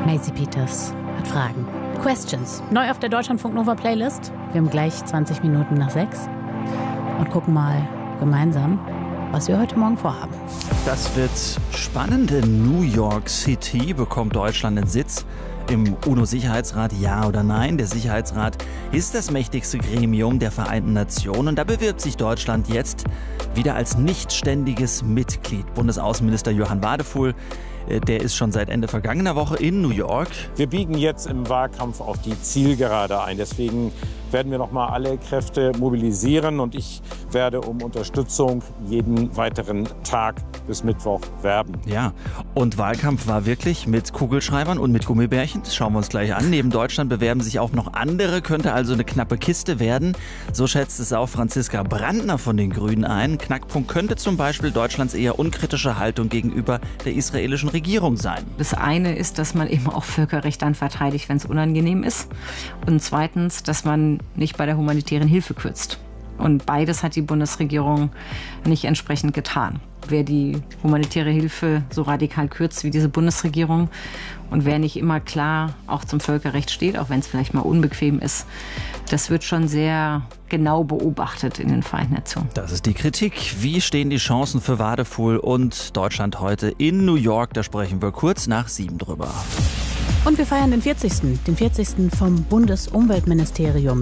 Macy Peters hat Fragen. Questions. Neu auf der Deutschlandfunk Nova Playlist. Wir haben gleich 20 Minuten nach 6 und gucken mal gemeinsam, was wir heute Morgen vorhaben. Das wird spannend. In New York City bekommt Deutschland einen Sitz im UNO-Sicherheitsrat, ja oder nein? Der Sicherheitsrat ist das mächtigste Gremium der Vereinten Nationen und da bewirbt sich Deutschland jetzt wieder als nichtständiges Mitglied. Bundesaußenminister Johann Wadefuhl, der ist schon seit Ende vergangener Woche in New York. Wir biegen jetzt im Wahlkampf auf die Zielgerade ein. Deswegen werden wir noch mal alle Kräfte mobilisieren und ich werde um Unterstützung jeden weiteren Tag bis Mittwoch werben. Ja, und Wahlkampf war wirklich mit Kugelschreibern und mit Gummibärchen. Das schauen wir uns gleich an. Neben Deutschland bewerben sich auch noch andere, könnte also eine knappe Kiste werden. So schätzt es auch Franziska Brandner von den Grünen ein. Knackpunkt könnte zum Beispiel Deutschlands eher unkritische Haltung gegenüber der israelischen Regierung sein. Das eine ist, dass man eben auch Völkerrecht dann verteidigt, wenn es unangenehm ist. Und zweitens, dass man nicht bei der humanitären Hilfe kürzt. Und beides hat die Bundesregierung nicht entsprechend getan. Wer die humanitäre Hilfe so radikal kürzt wie diese Bundesregierung und wer nicht immer klar auch zum Völkerrecht steht, auch wenn es vielleicht mal unbequem ist, das wird schon sehr genau beobachtet in den Vereinten Nationen. Das ist die Kritik. Wie stehen die Chancen für Wadefuhl und Deutschland heute in New York? Da sprechen wir kurz nach 7 drüber. Und wir feiern den 40. vom Bundesumweltministerium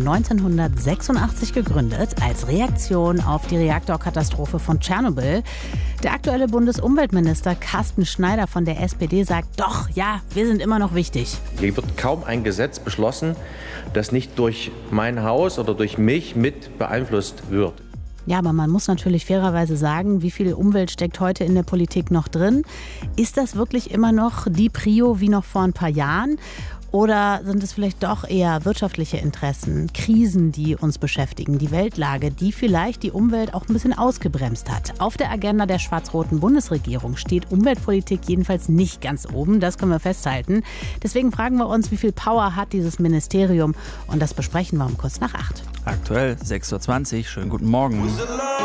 1986 gegründet, als Reaktion auf die Reaktorkatastrophe von Tschernobyl. Der aktuelle Bundesumweltminister Carsten Schneider von der SPD sagt, doch, ja, wir sind immer noch wichtig. Hier wird kaum ein Gesetz beschlossen, das nicht durch mein Haus oder durch mich mit beeinflusst wird. Ja, aber man muss natürlich fairerweise sagen, wie viel Umwelt steckt heute in der Politik noch drin? Ist das wirklich immer noch die Prio wie noch vor ein paar Jahren? Oder sind es vielleicht doch eher wirtschaftliche Interessen, Krisen, die uns beschäftigen, die Weltlage, die vielleicht die Umwelt auch ein bisschen ausgebremst hat? Auf der Agenda der schwarz-roten Bundesregierung steht Umweltpolitik jedenfalls nicht ganz oben, das können wir festhalten. Deswegen fragen wir uns, wie viel Power hat dieses Ministerium? Und das besprechen wir um kurz nach 8. Aktuell 6:20 Uhr. Schönen guten Morgen.